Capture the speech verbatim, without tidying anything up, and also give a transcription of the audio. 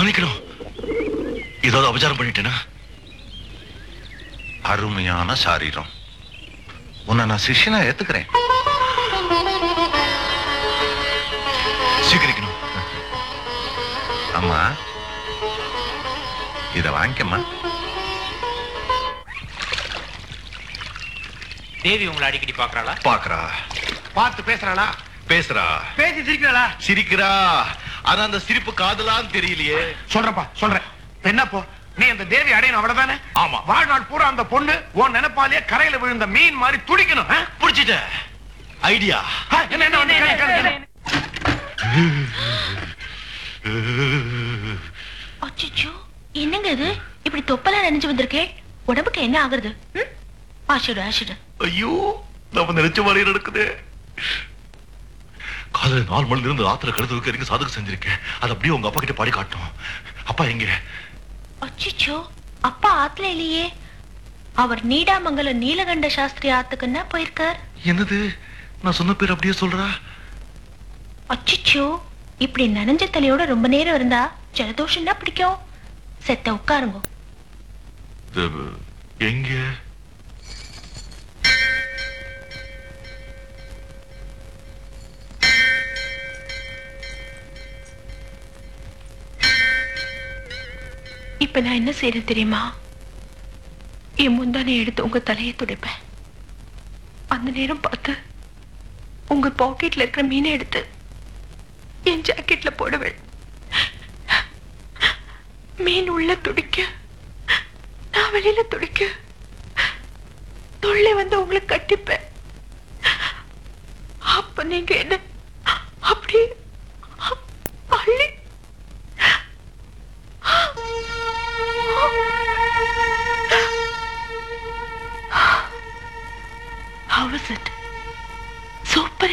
மன்னிக்கணும். ஏதாவது அபச்சாரம் பண்ணிட்டேனா? அருமையான சாரீரம். உன்னை நான் சிஷ்யனா ஏத்துக்கிறேன். சீக்கிரிக்கணும். அம்மா இத வாங்கிக்கம்மா. தேவி உங்களை அடிக்கடி பாக்குறாளா? பாக்குறா. பார்த்து பேசுறாளா? பேசுறா. பேசி சிரிக்கிறாளா? சிரிக்கிறா. ஆனா அந்த சிரிப்பு காதலான்னு தெரியலையே. சொல்றப்பா சொல்றேன். என்ன போ நீ அந்த தேவி அடையணும் அவ்வளவுதானே? ஆமா. வாழ்நாள் பூரா அந்த பொண்ணு உன் நினைப்பாலேயே கரையில விழுந்த மீன் மாதிரி துடிக்கணும். புடிச்சிட்ட ஐடியா. என்ன என்ன வந்து கேளு, கேளு, கேளு. அச்சச்சோ, என்னங்க இது இப்படி தொப்பலா நினைச்சு வந்திருக்கே? உடம்புக்கு என்ன ஆகுறது? Acid acid. ஐயோ, நம்ம நினைச்ச மாதிரி நடக்குது. காதல நாலு மணில இருந்து ராத்திர கழுத்து வைக்க சாதகம் செஞ்சிருக்கேன். அது அப்படியே உங்க அப்பா கிட்ட பாடி காட்டணும். அப்பா எங்க? அச்சச்சோ, அப்பா ஆத்துல இல்லையே. அவர் நீடாமங்கலம் நீலகண்ட சாஸ்திரி ஆத்துக்குன்னா போயிருக்கார். என்னது, நான் சொன்ன பேர் அப்படியே சொல்றா? அச்சச்சோ, இப்படி நனைஞ்ச தலையோட ரொம்ப நேரம் இருந்தா ஜலதோஷம் தான் பிடிக்கும். செத்த உட்காருங்க. எங்க? இப்ப நான் என்ன செய்யறேன் தெரியுமா? என் முந்தானை எடுத்து உங்க தலையை துடைப்பேன். அந்த நேரம் பார்த்து உங்க பாக்கெட்ல இருக்கிற மீனை எடுத்து என் ஜாக்கெட்ல போடுவேன். மீன் உள்ள துடிக்க, நான் வெளியில துடிக்க, தொல்லை வந்து உங்களை கட்டிப்பேன். அப்ப நீங்க என்ன அப்படியே அள்ளி How was it?